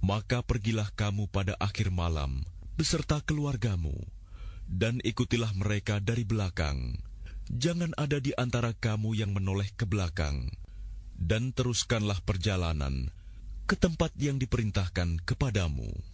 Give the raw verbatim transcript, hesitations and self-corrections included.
maka pergilah kamu pada akhir malam beserta keluargamu, dan ikutilah mereka dari belakang. Jangan ada di antara kamu yang menoleh ke belakang, dan teruskanlah perjalanan ke tempat yang diperintahkan kepadamu.